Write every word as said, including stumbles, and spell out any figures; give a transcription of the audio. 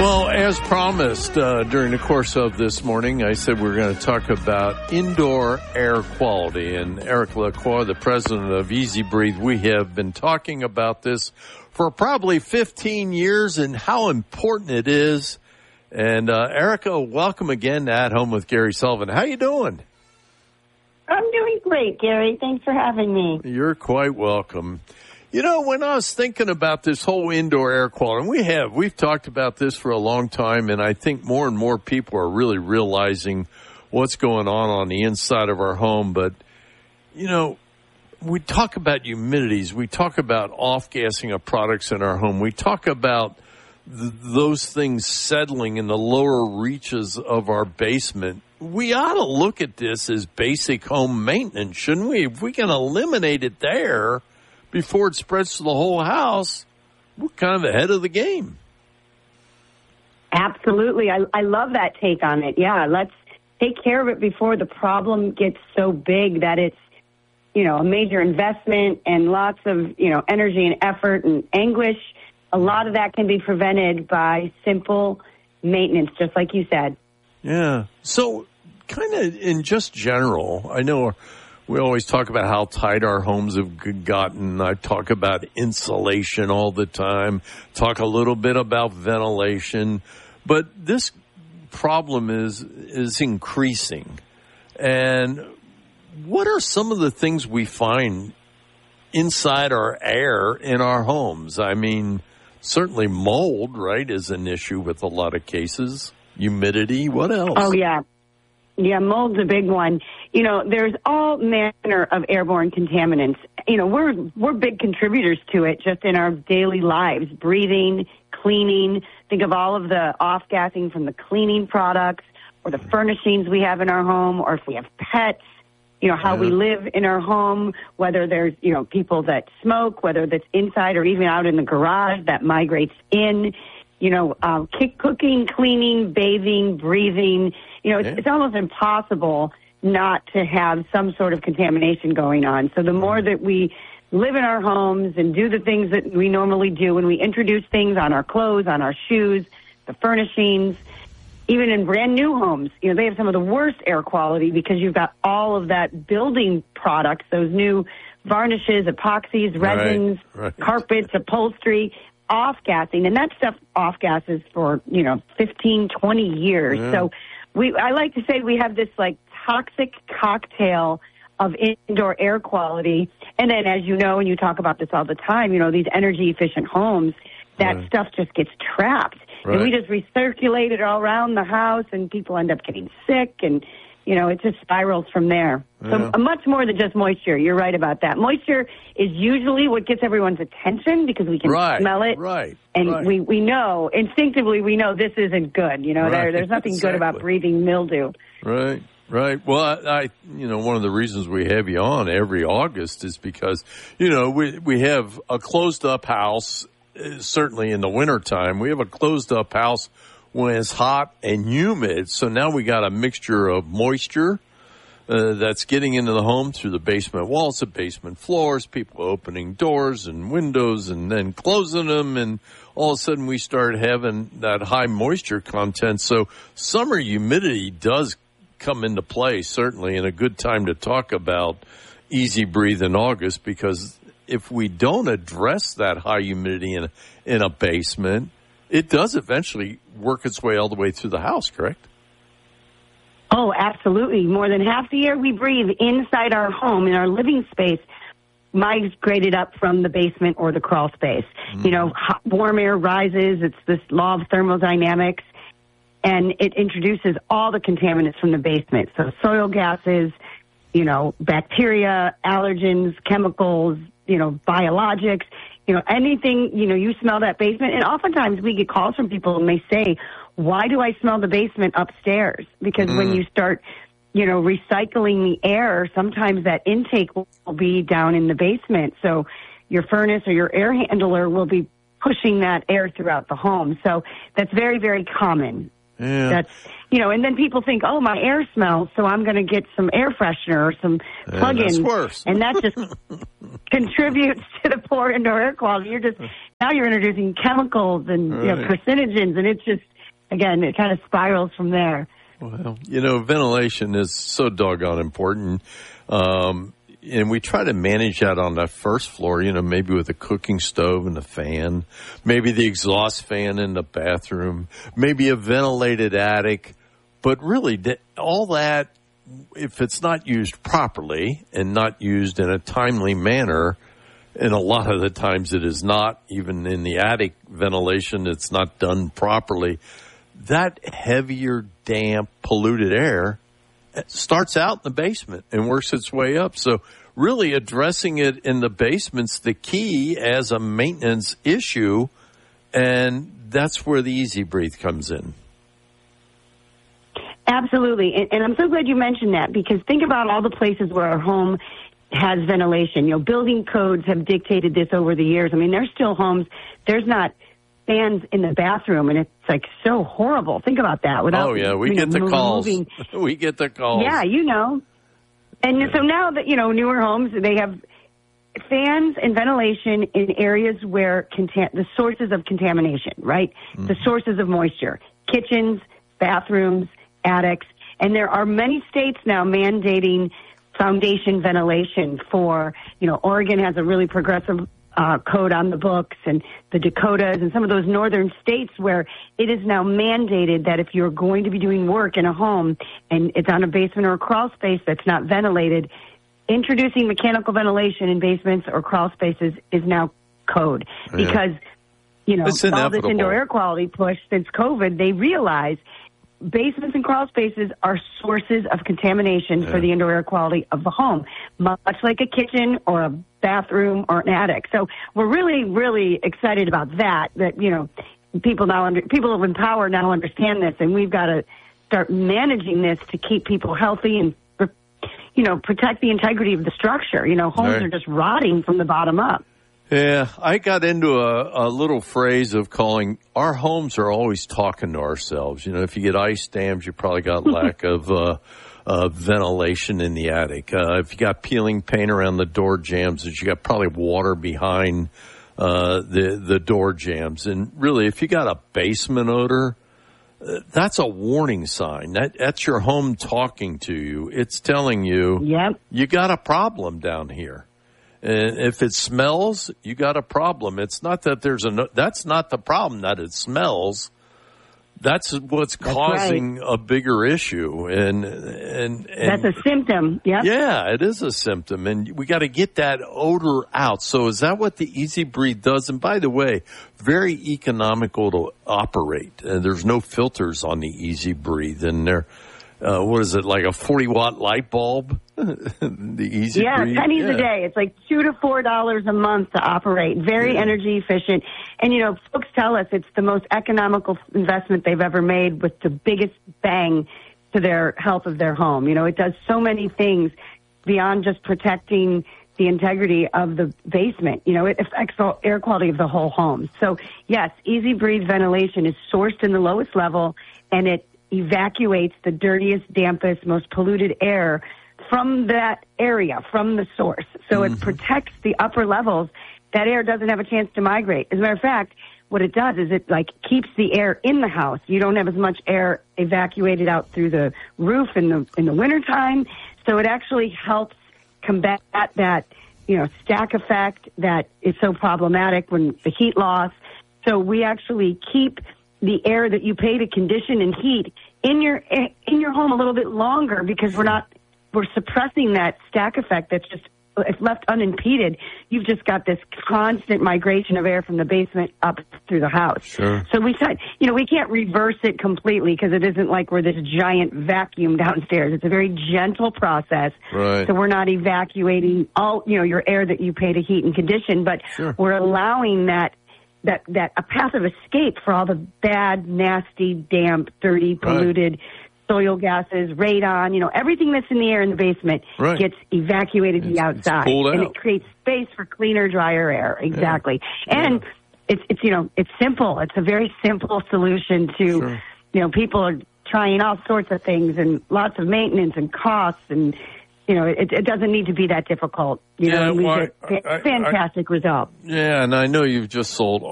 Well, as promised, uh, during the course of this morning, I said we we're going to talk about indoor air quality. And Eric Lacroix, the president of Easy Breathe, we have been talking about this for probably fifteen years and how important it is. And uh, Erica, welcome again to At Home with Gary Sullivan. How you doing? I'm doing great, Gary. Thanks for having me. You're quite welcome. You know, when I was thinking about this whole indoor air quality, and we have, we've talked about this for a long time, and I think more and more people are really realizing what's going on on the inside of our home. But, you know, we talk about humidities. We talk about off-gassing of products in our home. We talk about th- those things settling in the lower reaches of our basement. We ought to look at this as basic home maintenance, shouldn't we? If we can eliminate it there before it spreads to the whole house, we're kind of ahead of the game. Absolutely. I, I love that take on it. Yeah, let's take care of it before the problem gets so big that it's, you know, a major investment and lots of, you know, energy and effort and anguish. A lot of that can be prevented by simple maintenance, just like you said. Yeah. So kind of in just general, I know we always talk about how tight our homes have gotten. I talk about insulation all the time, talk a little bit about ventilation. But this problem is is increasing. And what are some of the things we find inside our air in our homes? I mean, certainly mold, right, is an issue with a lot of cases. Humidity, what else? Oh, yeah. Yeah, mold's a big one. You know, there's all manner of airborne contaminants. You know, we're we're big contributors to it just in our daily lives, breathing, cleaning. Think of all of the off-gassing from the cleaning products or the furnishings we have in our home, or if we have pets, you know, how yeah. we live in our home, whether there's, you know, people that smoke, whether that's inside or even out in the garage that migrates in. You know, um, cooking, cleaning, bathing, breathing. You know, it's, yeah. it's almost impossible not to have some sort of contamination going on. So the more that we live in our homes and do the things that we normally do when we introduce things on our clothes, on our shoes, the furnishings, even in brand new homes, you know, they have some of the worst air quality because you've got all of that building products, those new varnishes, epoxies, resins, right, right. carpets, upholstery, off-gassing, and that stuff off-gasses for, you know, fifteen, twenty years. Yeah. So we, I like to say we have this, like, toxic cocktail of indoor air quality. And then, as you know, and you talk about this all the time, you know, these energy-efficient homes, that right. stuff just gets trapped. Right. And we just recirculate it all around the house, and people end up getting sick, and, you know, it just spirals from there. Yeah. So much more than just moisture. You're right about that. Moisture is usually what gets everyone's attention because we can right, smell it. Right, and right. we, we know, instinctively, we know this isn't good. You know, right. there there's nothing exactly. good about breathing mildew. Right, right. Well, I, I, you know, one of the reasons we have you on every August is because, you know, we, we have a closed-up house, certainly in the wintertime. We have a closed-up house when it's hot and humid. So now we got a mixture of moisture uh, that's getting into the home through the basement walls, the basement floors, people opening doors and windows and then closing them. And all of a sudden we start having that high moisture content. So summer humidity does come into play, certainly, and a good time to talk about Easy Breathe in August, because if we don't address that high humidity in a, in a basement, it does eventually work its way all the way through the house, correct? Oh, absolutely. More than half the air we breathe inside our home, in our living space, migrated up from the basement or the crawl space. Mm. You know, hot, warm air rises. It's this law of thermodynamics, and it introduces all the contaminants from the basement. So soil gases, you know, bacteria, allergens, chemicals, you know, biologics. You know, anything, you know, you smell that basement. And oftentimes we get calls from people and they say, why do I smell the basement upstairs? Because mm. when you start, you know, recycling the air, sometimes that intake will be down in the basement. So your furnace or your air handler will be pushing that air throughout the home. So that's very, very common. Yeah. That's, you know, and then people think, oh, my air smells, so I'm going to get some air freshener or some yeah, plug-ins. That's worse. And that just contributes to the poor indoor air quality. You're just now you're introducing chemicals and right. you know, carcinogens, and it's just, again, it kind of spirals from there. Well, you know, ventilation is so doggone important. Um, and we try to manage that on that first floor, you know, maybe with a cooking stove and a fan, maybe the exhaust fan in the bathroom, maybe a ventilated attic. But really, all that, if it's not used properly and not used in a timely manner, and a lot of the times it is not, even in the attic ventilation, it's not done properly, that heavier, damp, polluted air starts out in the basement and works its way up. So really addressing it in the basement's the key as a maintenance issue, and that's where the Easy Breathe comes in. Absolutely. And, and I'm so glad you mentioned that, because think about all the places where our home has ventilation. You know, building codes have dictated this over the years. I mean, there's still homes, there's not fans in the bathroom, and it's like so horrible. Think about that. Without, oh, yeah, we get know, the calls. Moving. We get the calls. Yeah, you know. And yeah. so now that, you know, newer homes, they have fans and ventilation in areas where contam- the sources of contamination, right? Mm-hmm. The sources of moisture, kitchens, bathrooms, attics. And there are many states now mandating foundation ventilation for, you know, Oregon has a really progressive uh, code on the books, and the Dakotas and some of those northern states where it is now mandated that if you're going to be doing work in a home and it's on a basement or a crawl space that's not ventilated, introducing mechanical ventilation in basements or crawl spaces is now code. Yeah. Because, you know, all this indoor air quality push since COVID, they realize basements and crawl spaces are sources of contamination yeah. for the indoor air quality of the home, much like a kitchen or a bathroom or an attic. So we're really, really excited about that, that, you know, people now, under, people of Empower now understand this, and we've got to start managing this to keep people healthy and, you know, protect the integrity of the structure. You know, homes right. are just rotting from the bottom up. Yeah, I got into a, a little phrase of calling our homes are always talking to ourselves. You know, if you get ice dams, you probably got lack of uh, uh, ventilation in the attic. Uh, if you got peeling paint around the door jambs, you got probably water behind uh, the the door jambs. And really, if you got a basement odor, uh, that's a warning sign. That that's your home talking to you. It's telling you, yep. you got a problem down here. And if it smells, you got a problem. It's not that there's a, that's not the problem that it smells. That's what's that's causing right. a bigger issue. And, and, and that's a symptom. Yep. Yeah, it is a symptom. And we got to get that odor out. So is that what the Easy Breathe does? And by the way, very economical to operate. Uh, there's no filters on the Easy Breathe. And they're, Uh, what is it, like a forty watt light bulb? The Easy yeah, Breathe? pennies yeah. a day. It's like two to four dollars a month to operate. Very yeah. energy efficient. And, you know, folks tell us it's the most economical investment they've ever made with the biggest bang to their health of their home. You know, it does so many things beyond just protecting the integrity of the basement. You know, it affects the air quality of the whole home. So, yes, Easy Breathe ventilation is sourced in the lowest level, and it evacuates the dirtiest, dampest, most polluted air from that area, from the source. So mm-hmm. it protects the upper levels. That air doesn't have a chance to migrate. As a matter of fact, what it does is it like keeps the air in the house. You don't have as much air evacuated out through the roof in the in the wintertime. So it actually helps combat that, you know, stack effect that is so problematic when the heat loss. So we actually keep the air that you pay to condition and heat in your in your home a little bit longer, because we're not we're suppressing that stack effect that's just, if left unimpeded, you've just got this constant migration of air from the basement up through the house. Sure. So we said, you know, we can't reverse it completely, because it isn't like we're this giant vacuum downstairs. It's a very gentle process. Right. So we're not evacuating all, you know, your air that you pay to heat and condition, but sure. we're allowing that that that a path of escape for all the bad, nasty, damp, dirty, polluted right. soil gases, radon, you know, everything that's in the air in the basement right. gets evacuated to the outside. And out. It creates space for cleaner, drier air. Exactly. Yeah. And yeah. it's, it's, you know, it's simple. It's a very simple solution to, sure. you know, people are trying all sorts of things and lots of maintenance and costs, and, you know, it, it doesn't need to be that difficult. You yeah, know, we well, get I, fantastic I, results. Yeah, and I know you've just sold